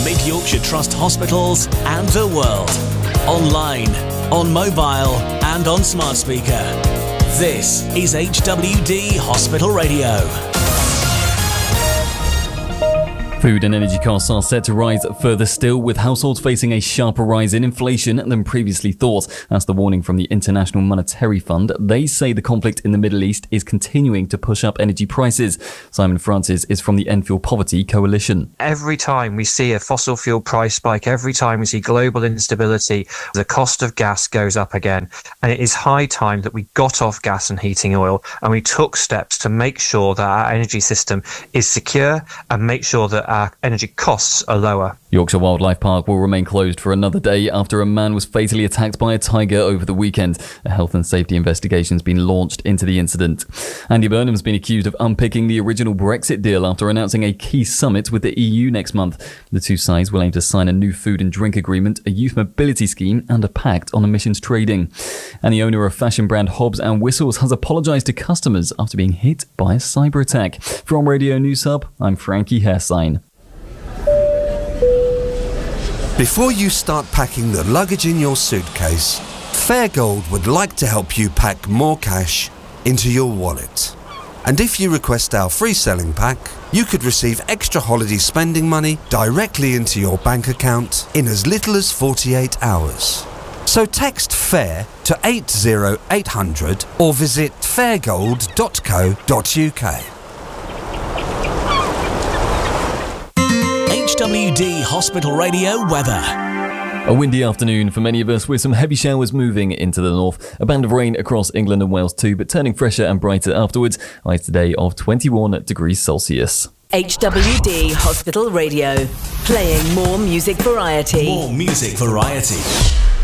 Mid Yorkshire Trust hospitals and the world. Online, on mobile and on smart speaker. This is HWD Hospital Radio. Food and energy costs are set to rise further still, with households facing a sharper rise in inflation than previously thought. That's the warning from the International Monetary Fund. They say the conflict in the Middle East is continuing to push up energy prices. Simon Francis is from the End Fuel Poverty Coalition. Every time we see a fossil fuel price spike, every time we see global instability, the cost of gas goes up again. And it is high time that we got off gas and heating oil and we took steps to make sure that our energy system is secure and make sure that our energy costs are lower. Yorkshire Wildlife Park will remain closed for another day after a man was fatally attacked by a tiger over the weekend. A health and safety investigation has been launched into the incident. Andy Burnham's been accused of unpicking the original Brexit deal after announcing a key summit with the EU next month. The two sides will aim to sign a new food and drink agreement, a youth mobility scheme and a pact on emissions trading. And the owner of fashion brand Hobbs and Whistles has apologised to customers after being hit by a cyber attack. From Radio News Hub, I'm Frankie Hairsign. Before you start packing the luggage in your suitcase, Fairgold would like to help you pack more cash into your wallet. And if you request our free selling pack, you could receive extra holiday spending money directly into your bank account in as little as 48 hours. So text FAIR to 80800 or visit fairgold.co.uk. HWD Hospital Radio weather. A windy afternoon for many of us, with some heavy showers moving into the north. A band of rain across England and Wales too, but turning fresher and brighter afterwards. Highs today of 21 degrees Celsius. HWD Hospital Radio, playing more music variety. More music variety.